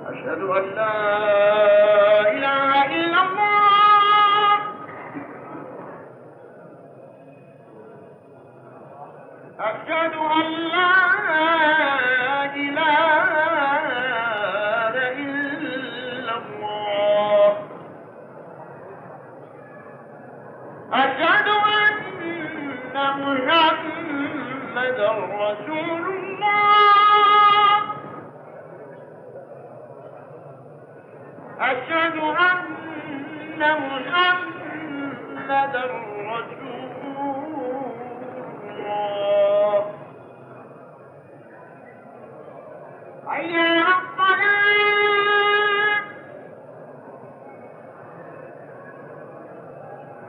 أشهد أن لا إله إلا الله. أشهد أن لا إله إلا الله. أشهد أن محمدا رسول الله. أشهد أن محمدا